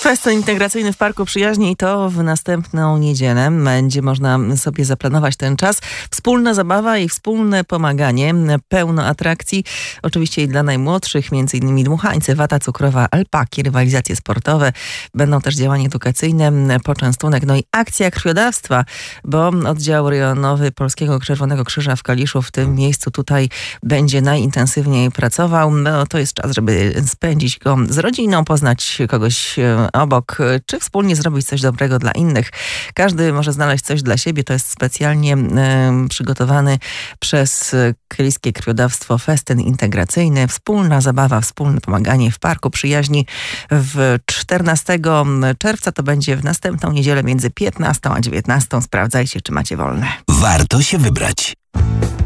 Festyn integracyjny w Parku Przyjaźni i to w następną niedzielę. Będzie można sobie zaplanować ten czas. Wspólna zabawa i wspólne pomaganie. Pełno atrakcji. Oczywiście i dla najmłodszych, m.in. dmuchańce, wata cukrowa, alpaki, rywalizacje sportowe. Będą też działania edukacyjne, poczęstunek, no i akcja krwiodawstwa, bo oddział rejonowy Polskiego Czerwonego Krzyża w Kaliszu w tym miejscu tutaj będzie najintensywniej pracował. No, to jest czas, żeby spędzić go z rodziną, poznać kogoś obok, czy wspólnie zrobić coś dobrego dla innych. Każdy może znaleźć coś dla siebie. To jest specjalnie przygotowany przez Kaliskie Krwiodawstwo festyn integracyjny. Wspólna zabawa, wspólne pomaganie w Parku Przyjaźni w 14 czerwca. To będzie w następną niedzielę między 15 a 19. Sprawdzajcie, czy macie wolne. Warto się wybrać.